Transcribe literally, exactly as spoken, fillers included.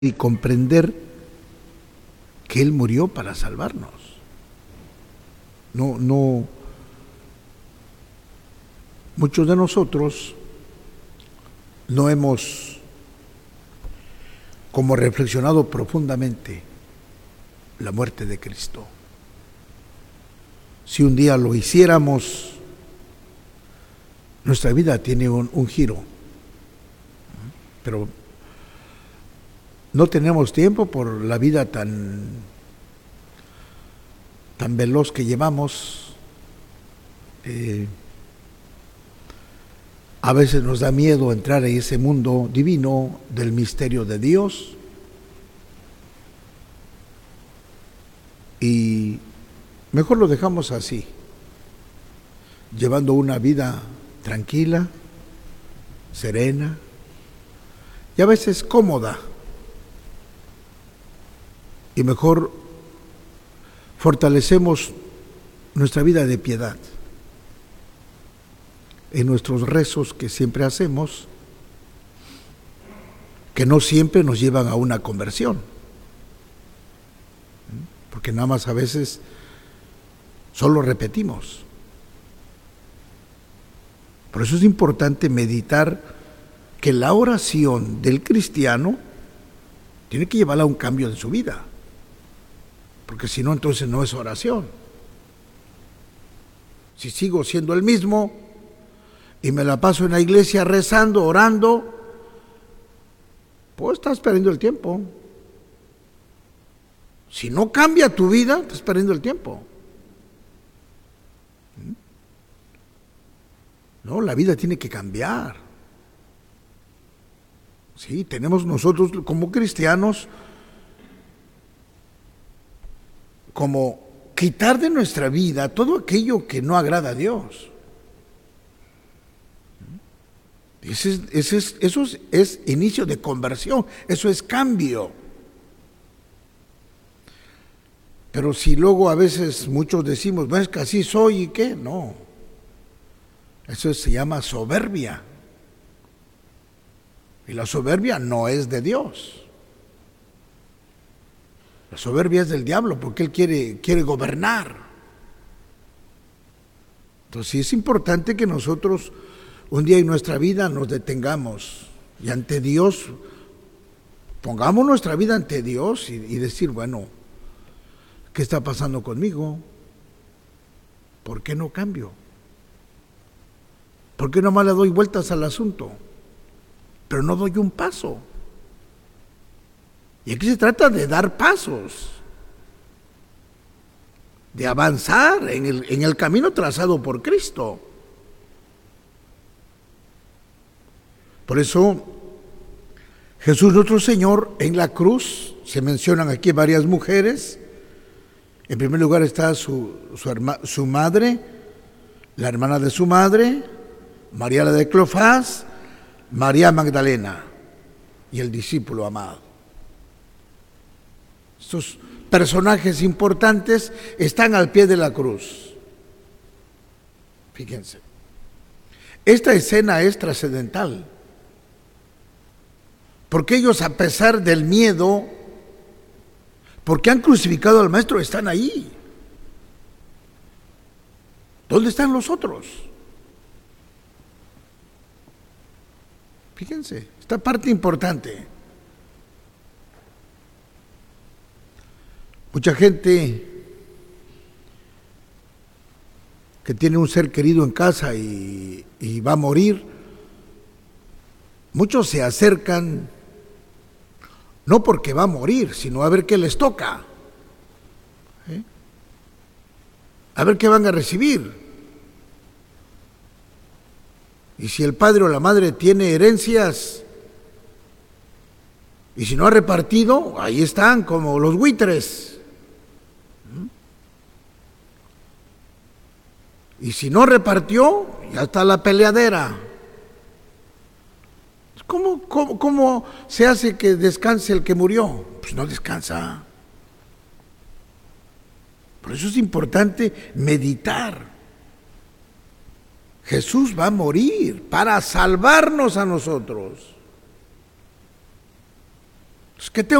y comprender que Él murió para salvarnos. No, no. Muchos de nosotros no hemos como reflexionado profundamente la muerte de Cristo. Si un día lo hiciéramos, nuestra vida tiene un, un giro, pero no tenemos tiempo por la vida tan, tan veloz que llevamos. Eh, a veces nos da miedo entrar en ese mundo divino del misterio de Dios. Y mejor lo dejamos así, llevando una vida tranquila, serena y a veces cómoda. Y mejor fortalecemos nuestra vida de piedad en nuestros rezos que siempre hacemos, que no siempre nos llevan a una conversión, porque nada más a veces solo repetimos. Por eso es importante meditar que la oración del cristiano tiene que llevarla a un cambio en su vida, porque si no, entonces no es oración. Si sigo siendo el mismo y me la paso en la iglesia rezando, orando, pues estás perdiendo el tiempo. Si no cambia tu vida, estás perdiendo el tiempo. No, la vida tiene que cambiar. Sí, tenemos nosotros como cristianos como quitar de nuestra vida todo aquello que no agrada a Dios. Ese es, ese es, eso es, es inicio de conversión, eso es cambio. Pero si luego a veces muchos decimos, bueno, es que así soy y qué, no. Eso se llama soberbia. Y la soberbia no es de Dios. La soberbia es del diablo porque él quiere, quiere gobernar. Entonces sí es importante que nosotros un día en nuestra vida nos detengamos y ante Dios, pongamos nuestra vida ante Dios y, y decir, bueno, ¿qué está pasando conmigo? ¿Por qué no cambio? ¿Por qué nomás le doy vueltas al asunto? Pero no doy un paso. Y aquí se trata de dar pasos, de avanzar en el, en el camino trazado por Cristo. Por eso, Jesús nuestro Señor en la cruz, se mencionan aquí varias mujeres. En primer lugar está su, su, herma, su madre, la hermana de su madre, María la de Cleofás, María Magdalena y el discípulo amado. Estos personajes importantes están al pie de la cruz. Fíjense, esta escena es trascendental, porque ellos, a pesar del miedo, porque han crucificado al maestro, están ahí. ¿Dónde están los otros? Fíjense, esta parte importante. Mucha gente que tiene un ser querido en casa y, y va a morir, muchos se acercan no porque va a morir, sino a ver qué les toca, ¿eh? A ver qué van a recibir. Y si el padre o la madre tiene herencias, y si no ha repartido, ahí están como los buitres. Y si no repartió, ya está la peleadera. ¿Cómo, cómo, cómo se hace que descanse el que murió? Pues no descansa. Por eso es importante meditar. Jesús va a morir para salvarnos a nosotros. ¿Qué tengo